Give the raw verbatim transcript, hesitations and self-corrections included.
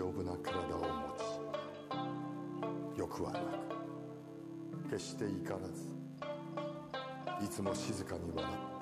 丈夫な体を持ち、欲はなく決して怒らず、いつも静かに笑って